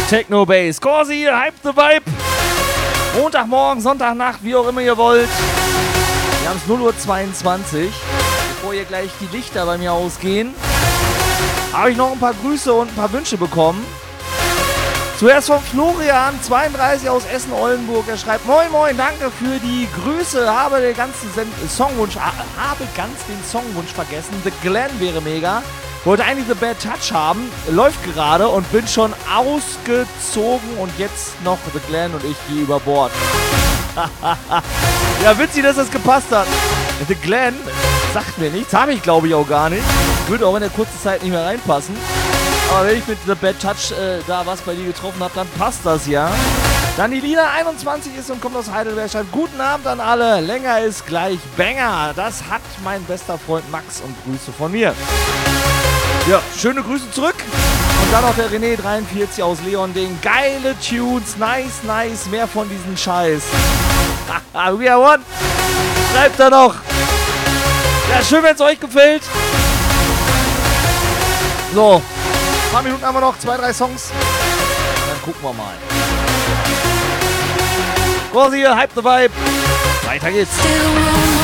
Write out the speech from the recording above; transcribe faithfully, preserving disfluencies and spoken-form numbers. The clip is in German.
Techno Bass. Corsi, hype the vibe. Montagmorgen, Sonntagnacht, wie auch immer ihr wollt. Wir haben es null Uhr zweiundzwanzig. Bevor hier gleich die Lichter bei mir ausgehen, habe ich noch ein paar Grüße und ein paar Wünsche bekommen. Zuerst von Florian, zweiunddreißig aus Essen-Oldenburg. Er schreibt: Moin Moin, danke für die Grüße. Habe den ganzen Sen- Songwunsch, habe ganz den Songwunsch vergessen. The Glen wäre mega. Wollte eigentlich The Bad Touch haben, läuft gerade und bin schon ausgezogen und jetzt noch The Glen und ich gehe über Bord. Ja, witzig, dass das gepasst hat. The Glen sagt mir nichts, habe ich glaube ich auch gar nicht. Würde auch in der kurzen Zeit nicht mehr reinpassen. Aber wenn ich mit The Bad Touch äh, da was bei dir getroffen habe, dann passt das ja. Dann die Lina einundzwanzig ist und kommt aus Heidelberg. Schreibt: Guten Abend an alle. Länger ist gleich Banger. Das hat mein bester Freund Max und Grüße von mir. Ja, schöne Grüße zurück. Und dann noch der René dreiundvierzig aus Leonding. Geile Tunes. Nice, nice. Mehr von diesen Scheiß. We are one. Schreibt da noch. Ja, schön, wenn es euch gefällt. So. Ein paar Minuten haben wir noch. Zwei, drei Songs. Dann gucken wir mal. Corsi, hype the vibe. Weiter geht's.